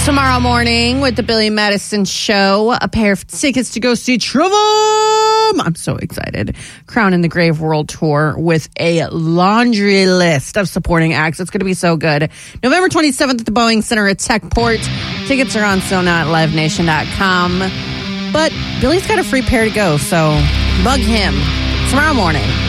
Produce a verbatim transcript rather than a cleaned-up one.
Tomorrow morning with the Billy Madison Show, a pair of tickets to go see Trivium. I'm so excited. Crown in the Grave World Tour with a laundry list of supporting acts. It's going to be so good. November twenty-seventh at the Boeing Center at Techport. Tickets are on so not live nation dot com. But Billy's got a free pair to go, so bug him tomorrow morning.